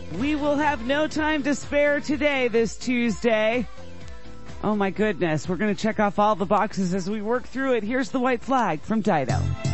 We will have no time to spare today, this Tuesday. Oh my goodness, we're going to check off all the boxes as we work through it. Here's the white flag from Dido.